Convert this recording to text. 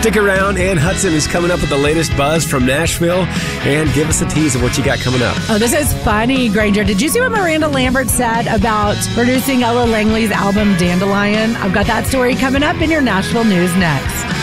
Stick around. Ann Hudson is coming up with the latest buzz from Nashville. And give us a tease of what you got coming up. Oh, this is funny, Granger. Did you see what Miranda Lambert said about producing Ella Langley's album Dandelion? I've got that story coming up in your Nashville news next.